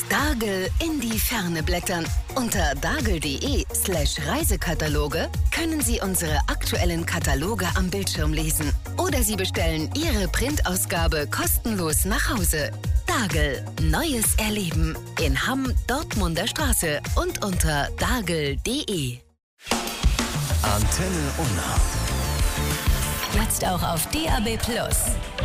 Dagel in die Ferne blättern. Unter dagel.de/Reisekataloge können Sie unsere aktuellen Kataloge am Bildschirm lesen. Oder Sie bestellen Ihre Printausgabe kostenlos nach Hause. Dagel, neues Erleben in Hamm, Dortmunder Straße und unter dagel.de. Antenne Unna. Jetzt auch auf DAB+.